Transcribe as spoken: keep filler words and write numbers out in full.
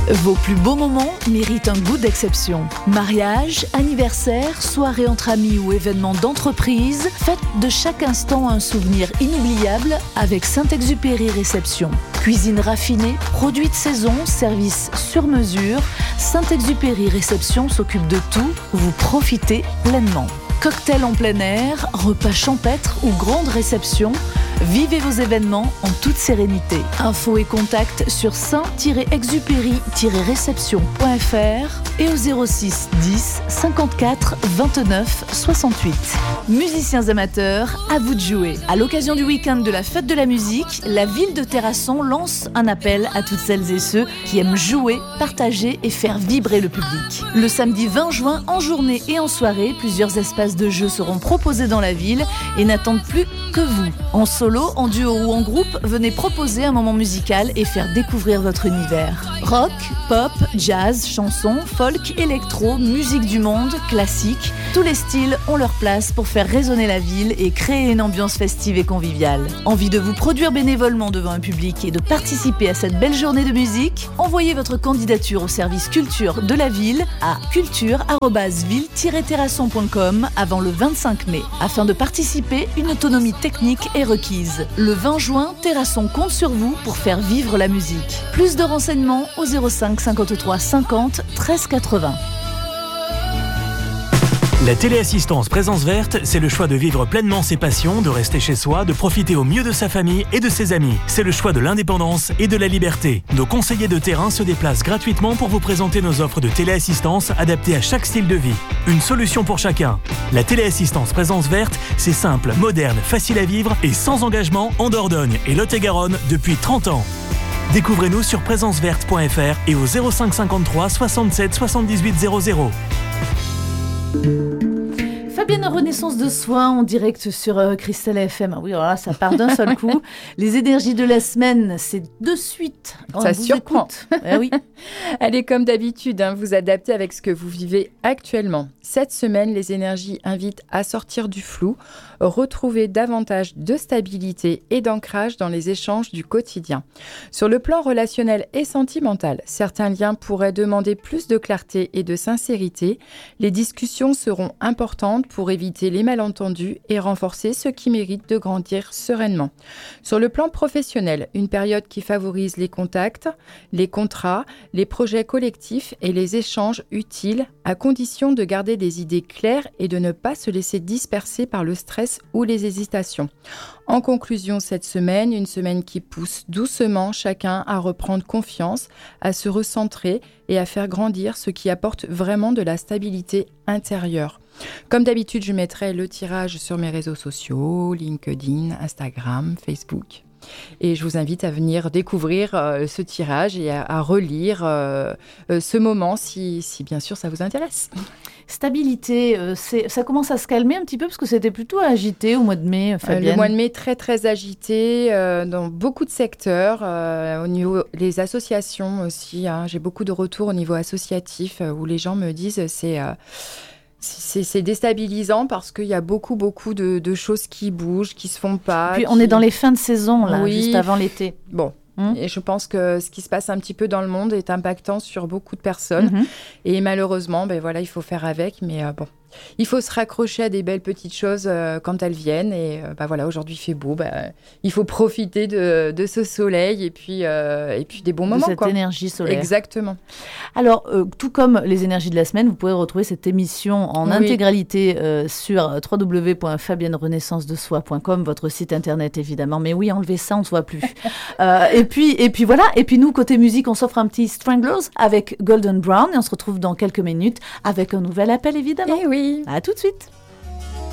Vos plus beaux moments méritent un goût d'exception. Mariage, anniversaire, soirée entre amis ou événements d'entreprise, faites de chaque instant un souvenir inoubliable avec Saint-Exupéry Réception. Cuisine raffinée, produits de saison, service sur mesure, Saint-Exupéry Réception s'occupe de tout, vous profitez pleinement. Cocktail en plein air, repas champêtre ou grande réception, vivez vos événements en toute sérénité. Infos et contacts sur saint exupéry réception point f r et au zéro six dix cinquante-quatre vingt-neuf soixante-huit. Musiciens amateurs, à vous de jouer. À l'occasion du week-end de la fête de la musique, la ville de Terrasson lance un appel à toutes celles et ceux qui aiment jouer, partager et faire vibrer le public. Le samedi vingt juin, en journée et en soirée, plusieurs espaces de jeux seront proposés dans la ville et n'attendent plus que vous. En solo, en duo ou en groupe, venez proposer un moment musical et faire découvrir votre univers. Rock, pop, jazz, chansons, folk, électro, musique du monde, classique, tous les styles ont leur place pour faire résonner la ville et créer une ambiance festive et conviviale. Envie de vous produire bénévolement devant un public et de participer à cette belle journée de musique? Envoyez votre candidature au service culture de la ville à culture arobase ville tiret terrasson point com avant le vingt-cinq mai. Afin de participer, une autonomie technique est requise. Le vingt juin, Terrasson compte sur vous pour faire vivre la musique. Plus de renseignements au zéro cinq cinquante-trois cinquante treize quatre-vingts. La téléassistance Présence Verte, c'est le choix de vivre pleinement ses passions, de rester chez soi, de profiter au mieux de sa famille et de ses amis. C'est le choix de l'indépendance et de la liberté. Nos conseillers de terrain se déplacent gratuitement pour vous présenter nos offres de téléassistance adaptées à chaque style de vie. Une solution pour chacun. La téléassistance Présence Verte, c'est simple, moderne, facile à vivre et sans engagement en Dordogne et Lot-et-Garonne depuis trente ans. Découvrez-nous sur présence verte point f r et au zéro cinq cinquante-trois soixante-sept soixante-dix-huit zéro zéro. Fabienne Renaissance de Soi en direct sur euh, Christelle F M. Ah oui, alors là, ça part d'un seul coup. Les énergies de la semaine, c'est de suite. On ça surprend. Eh oui. Allez, comme d'habitude, hein, vous adaptez avec ce que vous vivez actuellement. Cette semaine, les énergies invitent à sortir du flou, retrouver davantage de stabilité et d'ancrage dans les échanges du quotidien. Sur le plan relationnel et sentimental, certains liens pourraient demander plus de clarté et de sincérité. Les discussions seront importantes pour éviter les malentendus et renforcer ceux qui méritent de grandir sereinement. Sur le plan professionnel, une période qui favorise les contacts, les contrats, les projets collectifs et les échanges utiles, à condition de garder des idées claires et de ne pas se laisser disperser par le stress ou les hésitations. En conclusion, cette semaine, une semaine qui pousse doucement chacun à reprendre confiance, à se recentrer et à faire grandir ce qui apporte vraiment de la stabilité intérieure. Comme d'habitude, je mettrai le tirage sur mes réseaux sociaux, LinkedIn, Instagram, Facebook. Et je vous invite à venir découvrir euh, ce tirage et à, à relire euh, euh, ce moment si, si bien sûr ça vous intéresse. Stabilité, euh, c'est, ça commence à se calmer un petit peu parce que c'était plutôt agité au mois de mai, Fabienne. Euh, le mois de mai très très agité euh, dans beaucoup de secteurs, euh, au niveau des associations aussi. Hein, j'ai beaucoup de retours au niveau associatif euh, où les gens me disent c'est euh, C'est, c'est déstabilisant parce qu'il y a beaucoup, beaucoup de, de choses qui bougent, qui ne se font pas. Puis qui... on est dans les fins de saison, là, oui. juste avant l'été. Bon. Mmh. Et je pense que ce qui se passe un petit peu dans le monde est impactant sur beaucoup de personnes. Mmh. Et malheureusement, ben voilà, il faut faire avec. Mais euh, bon, il faut se raccrocher à des belles petites choses euh, quand elles viennent. Et euh, ben voilà, aujourd'hui, il fait beau. Ben, il faut profiter de, de ce soleil et puis, euh, et puis des bons de moments. Cette quoi. énergie solaire. Exactement. Alors, euh, tout comme les énergies de la semaine, vous pouvez retrouver cette émission en oui. intégralité euh, sur w w w point fabienne renaissance de soi point com, votre site internet évidemment. Mais oui, enlevez ça, on ne se voit plus. euh, et, puis, et puis voilà. Et puis nous, côté musique, on s'offre un petit Stranglers avec Golden Brown et on se retrouve dans quelques minutes avec un nouvel appel évidemment. Et oui. À tout de suite.